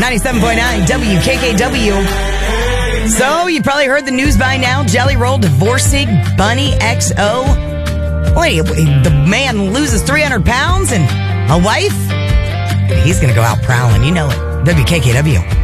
97.9 WKKW. So, you probably heard the news by now. Jelly Roll divorcing Bunny XO. Wait, the man loses 300 pounds and a wife? He's going to go out prowling. You know it. WKKW.